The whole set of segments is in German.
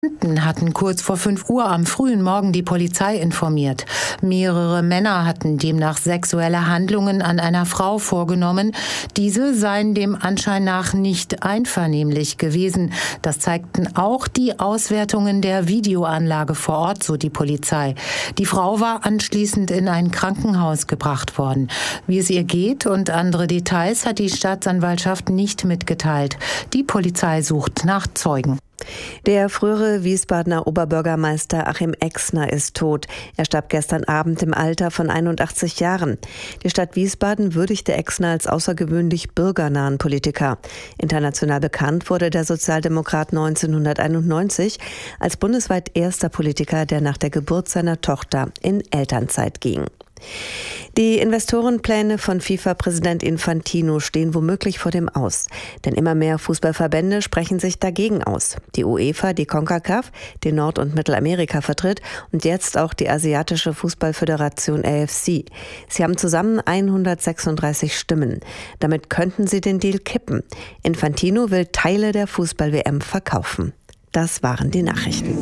Hatten kurz vor 5 Uhr am frühen Morgen die Polizei informiert. Mehrere Männer hatten demnach sexuelle Handlungen an einer Frau vorgenommen. Diese seien dem Anschein nach nicht einvernehmlich gewesen. Das zeigten auch die Auswertungen der Videoanlage vor Ort, so die Polizei. Die Frau war anschließend in ein Krankenhaus gebracht worden. Wie es ihr geht und andere Details hat die Staatsanwaltschaft nicht mitgeteilt. Die Polizei sucht nach Zeugen. Der frühere Wiesbadener Oberbürgermeister Achim Exner ist tot. Er starb gestern Abend im Alter von 81 Jahren. Die Stadt Wiesbaden würdigte Exner als außergewöhnlich bürgernahen Politiker. International bekannt wurde der Sozialdemokrat 1991 als bundesweit erster Politiker, der nach der Geburt seiner Tochter in Elternzeit ging. Die Investorenpläne von FIFA-Präsident Infantino stehen womöglich vor dem Aus. Denn immer mehr Fußballverbände sprechen sich dagegen aus. Die UEFA, die CONCACAF, die Nord- und Mittelamerika vertritt und jetzt auch die asiatische Fußballföderation AFC. Sie haben zusammen 136 Stimmen. Damit könnten sie den Deal kippen. Infantino will Teile der Fußball-WM verkaufen. Das waren die Nachrichten.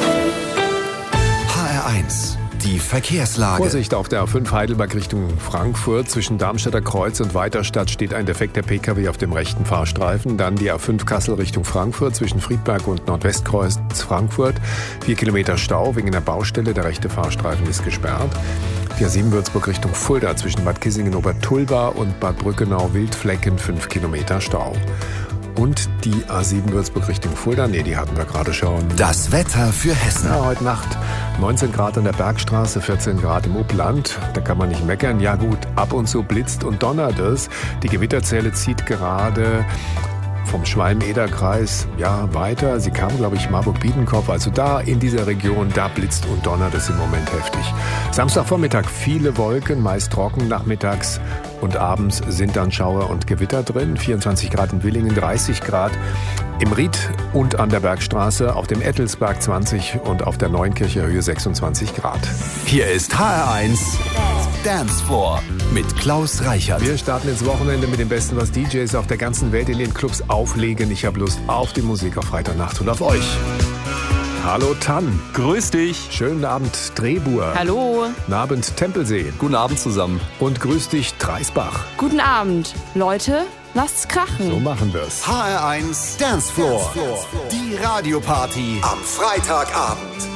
HR1. Die Verkehrslage. Vorsicht auf der A5 Heidelberg Richtung Frankfurt. Zwischen Darmstädter Kreuz und Weiterstadt steht ein defekter Pkw auf dem rechten Fahrstreifen. Dann die A5 Kassel Richtung Frankfurt zwischen Friedberg und Nordwestkreuz Frankfurt. 4 Kilometer Stau wegen einer Baustelle. Der rechte Fahrstreifen ist gesperrt. Die A7 Würzburg Richtung Fulda zwischen Bad Kissingen-Obertulba und Bad Brückenau-Wildflecken 5 Kilometer Stau. Und die A7 Würzburg Richtung Fulda, die hatten wir gerade schon. Das Wetter für Hessen. Ja, heute Nacht 19 Grad an der Bergstraße, 14 Grad im Upland. Da kann man nicht meckern. Ja gut, ab und zu blitzt und donnert es. Die Gewitterzelle zieht gerade vom Schwalm-Eder-Kreis weiter. Sie kam, glaube ich, Marburg-Biedenkopf. Also da in dieser Region, da blitzt und donnert es im Moment heftig. Samstagvormittag viele Wolken, meist trocken. Nachmittags und abends sind dann Schauer und Gewitter drin. 24 Grad in Willingen, 30 Grad im Ried und an der Bergstraße, auf dem Ettelsberg 20 und auf der Neunkircher Höhe 26 Grad. Hier ist HR1 Dance Floor mit Klaus Reichert. Wir starten ins Wochenende mit dem Besten, was DJs auf der ganzen Welt in den Clubs auflegen. Ich habe Lust auf die Musik auf Freitagnacht und auf euch. Hallo Tann. Grüß dich. Schönen Abend Drehbuhr. Hallo. Guten Abend Tempelsee. Guten Abend zusammen. Und grüß dich Dreisbach. Guten Abend. Leute, lasst's krachen. So machen wir's. HR1 Dance Floor. Die Radioparty am Freitagabend.